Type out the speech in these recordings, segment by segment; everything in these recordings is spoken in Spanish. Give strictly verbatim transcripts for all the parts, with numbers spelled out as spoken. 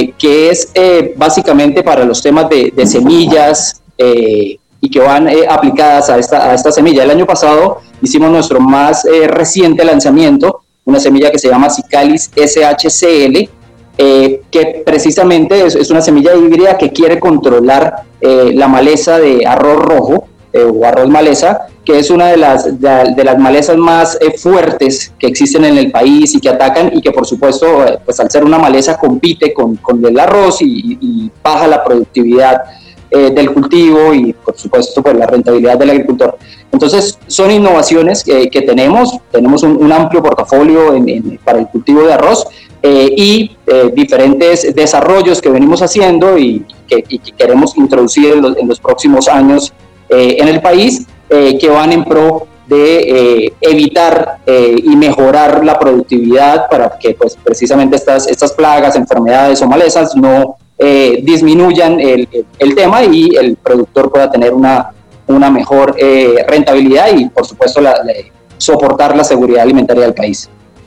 eh, que es eh, básicamente para los temas de, de semillas eh, y que van eh, aplicadas a esta, a esta semilla. El año pasado hicimos nuestro más eh, reciente lanzamiento, una semilla que se llama Cicalis S H C L, eh, que precisamente es, es una semilla híbrida que quiere controlar eh, la maleza de arroz rojo eh, o arroz maleza, que es una de las, de, de las malezas más eh, fuertes que existen en el país y que atacan, y que por supuesto, eh, pues al ser una maleza compite con, con el arroz y, y baja la productividad eh, del cultivo y por supuesto pues la rentabilidad del agricultor. Entonces son innovaciones que, que tenemos, tenemos un, un amplio portafolio en, en, para el cultivo de arroz eh, y eh, diferentes desarrollos que venimos haciendo y que, y que queremos introducir en los, en los próximos años eh, en el país, eh, que van en pro de eh, evitar eh, y mejorar la productividad para que pues, precisamente estas, estas plagas, enfermedades o malezas no eh, disminuyan el, el tema y el productor pueda tener una una mejor eh, rentabilidad y por supuesto la, la, soportar la seguridad alimentaria del país.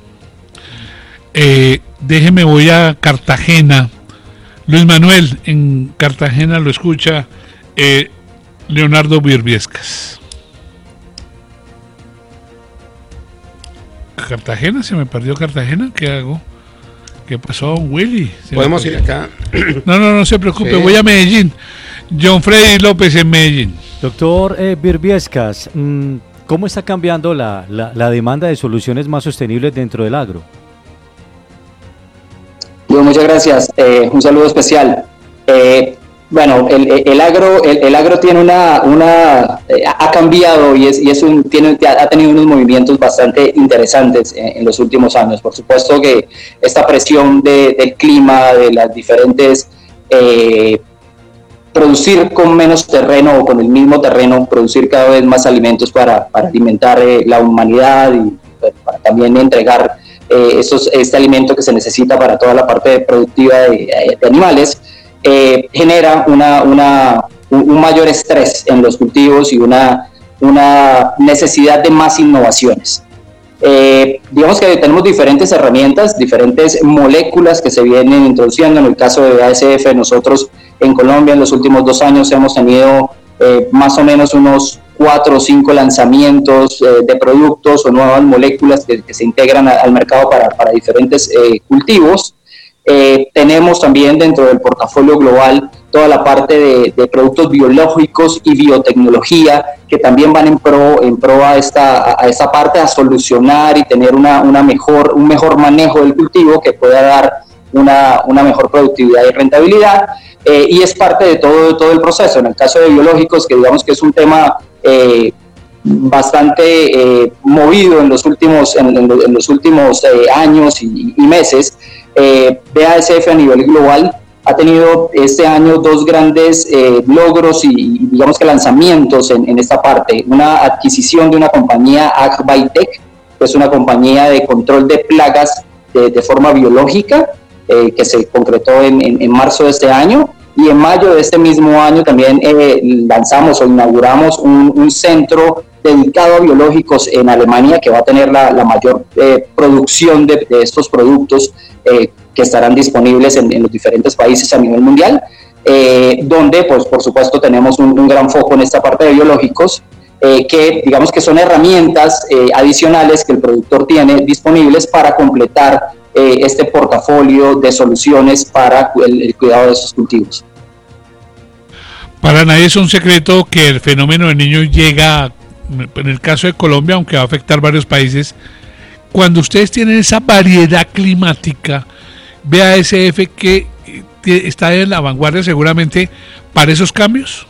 Eh, déjeme, voy a Cartagena. Luis Manuel, en Cartagena lo escucha eh, Leonardo Birbiescas. ¿Cartagena? ¿Se me perdió Cartagena? ¿Qué hago? ¿Qué pasó, Willy? Podemos ir acá. No, no, no se preocupe, sí. Voy a Medellín. John Freddy López en Medellín. Doctor eh, Birbiescas, ¿cómo está cambiando la, la, la demanda de soluciones más sostenibles dentro del agro? Bueno, muchas gracias. Eh, un saludo especial. Eh, bueno, el, el agro, el, el agro tiene una, una eh, ha cambiado y es, y es un, tiene, ha tenido unos movimientos bastante interesantes en, en los últimos años. Por supuesto que esta presión de, del clima, de las diferentes eh, producir con menos terreno o con el mismo terreno, producir cada vez más alimentos para, para alimentar eh, la humanidad y para también entregar eh, estos, este alimento que se necesita para toda la parte productiva de, de animales, eh, genera una, una, un, un mayor estrés en los cultivos y una, una necesidad de más innovaciones. Eh, digamos que tenemos diferentes herramientas, diferentes moléculas que se vienen introduciendo. En el caso de B A S F, nosotros en Colombia en los últimos dos años hemos tenido eh, más o menos unos cuatro o cinco lanzamientos eh, de productos o nuevas moléculas que, que se integran a, al mercado para, para diferentes eh, cultivos. Eh, tenemos también dentro del portafolio global toda la parte de, de productos biológicos y biotecnología que también van en pro, en pro a, esta, a esta parte, a solucionar y tener una, una mejor, un mejor manejo del cultivo que pueda dar una, una mejor productividad y rentabilidad. Eh, y es parte de todo, de todo el proceso. En el caso de biológicos, que digamos que es un tema eh, bastante eh, movido en los últimos, en, en, en los últimos eh, años y, y meses, eh, B A S F a nivel global ha tenido este año dos grandes eh, logros y, y digamos que lanzamientos en, en esta parte. Una adquisición de una compañía, AgBiotech, que es una compañía de control de plagas de, de forma biológica, eh, que se concretó en, en, en marzo de este año. Y en mayo de este mismo año también eh, lanzamos o inauguramos un, un centro dedicado a biológicos en Alemania, que va a tener la, la mayor eh, producción de, de estos productos eh, que estarán disponibles en, en los diferentes países a nivel mundial, eh, donde pues por supuesto tenemos un, un gran foco en esta parte de biológicos, eh, que digamos que son herramientas eh, adicionales que el productor tiene disponibles para completar eh, este portafolio de soluciones para el, el cuidado de esos cultivos. Para nadie es un secreto que el fenómeno del Niño llega, en el caso de Colombia, aunque va a afectar varios países. Cuando ustedes tienen esa variedad climática, B A S F que está en la vanguardia seguramente para esos cambios.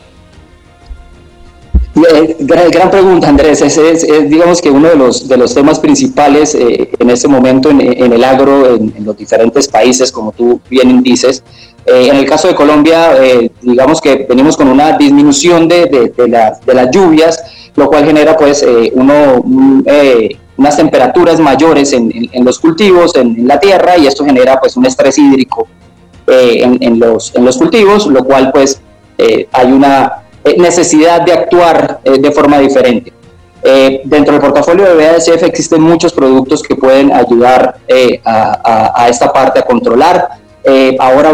Eh, gran, gran pregunta, Andrés. Es, es, es digamos que uno de los de los temas principales eh, en este momento en, en el agro en, en los diferentes países, como tú bien dices. Eh, en el caso de Colombia, eh, digamos que venimos con una disminución de, de, de, la, de las lluvias, lo cual genera pues eh, uno un, eh, unas temperaturas mayores en, en, en los cultivos, en, en la tierra, y esto genera pues un estrés hídrico eh, en, en, los, en los cultivos, lo cual pues eh, hay una necesidad de actuar eh, de forma diferente. Eh, dentro del portafolio de B A S F existen muchos productos que pueden ayudar eh, a, a, a esta parte a controlar. Eh, ahora